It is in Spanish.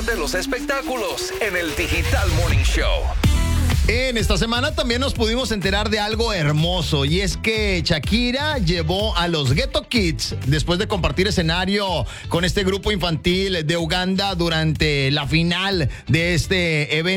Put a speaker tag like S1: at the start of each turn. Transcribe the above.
S1: de los espectáculos en el Digital Morning Show.
S2: En esta semana también nos pudimos enterar de algo hermoso, y es que Shakira llevó a los Ghetto Kids después de compartir escenario con este grupo infantil de Uganda durante la final de este evento